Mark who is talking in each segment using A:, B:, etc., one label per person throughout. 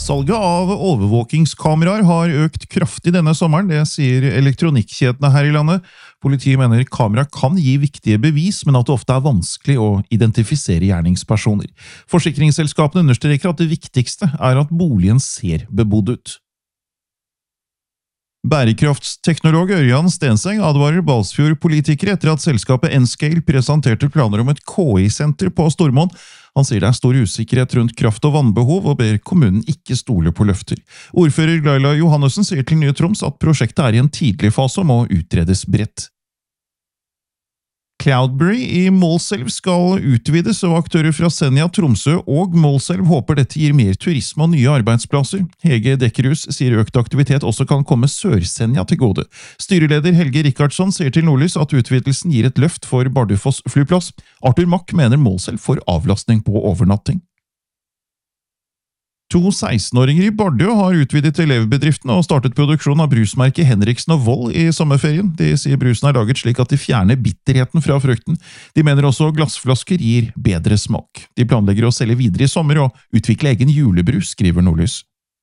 A: Salget av overvåkingskameraer har økt kraftig denne sommeren, det sier elektronikkjedene her i landet. Politiet mener kamera kan gi viktige bevis, men at det ofte er vanskelig å identifisere gjerningspersoner. Forsikringsselskapene understreker at det viktigste er at boligen ser bebodd ut. Bærekraftsteknolog Ørjan Stenseng advarer Balsfjord-politikere etter at selskapet Nscale presenterte planer om et KI-senter på Stormoen. Han sier det er stor usikkerhet rundt kraft- og vannbehov, og ber kommunen ikke stole på løfter. Ordfører Laila Johannessen sier til Nye Troms at prosjektet er i en tidlig fase og må utredes bredt. Cloudberry i Målselv skal utvides, og aktører fra Senja, Tromsø og Målselv håper dette gir mer turisme og nye arbeidsplasser. Hege Dekkerhus sier økt aktivitet også kan komme Sør-Senja til gode. Styreleder Helge Rikhardsson sier til Nordlys at utvidelsen gir et løft for Bardufoss flyplass. Arthur Mack mener Målselv får avlastning på overnatting. 2 16-åringer i Bardø har utvidet elevbedriften og startet produksjon av brusmerket Henriksen og Vold i sommerferien. De sier brusen er laget slik at de fjerner bitterheten fra frukten. De mener også glassflasker gir bedre smak. De planlegger å selge videre i sommer og utvikle egen julebrus, skriver Nordlys.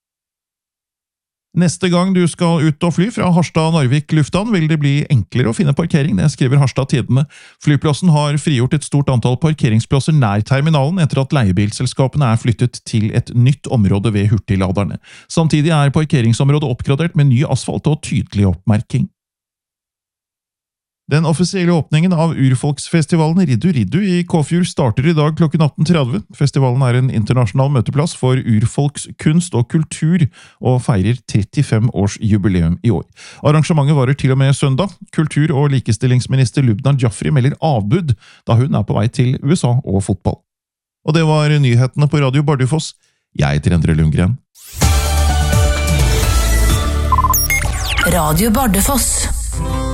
A: Neste gang du skal ut og fly fra Harstad-Narvik lufthavn vil det bli enklere å finne parkering, det skriver Harstad Tidende. Flyplassen har frigjort et stort antall parkeringsplasser nær terminalen etter at leiebilselskapene er flyttet til et nytt område ved hurtigladerne. Samtidig er parkeringsområdet oppgradert med ny asfalt og tydelig oppmerking. Den offisielle åpningen av urfolksfestivalen Riddu Riddu i Kåfjord starter i dag klokken 18:30. Festivalen er en internasjonal møteplass for urfolkskunst og kultur, og feirer 35 års jubileum i år. Arrangementet varer til og med søndag. Kultur- og likestillingsminister Lubna Jaffri melder avbud, da hun er på vei til USA og fotball. Og det var nyhetene på Radio Bardufoss. Jeg heter Endre Lundgren.
B: Radio Bardufoss.